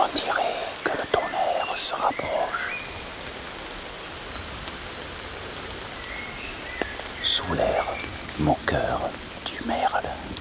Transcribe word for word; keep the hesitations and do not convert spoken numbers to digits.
sentirai que le tonnerre se rapproche. Sous l'air, mon cœur du merle.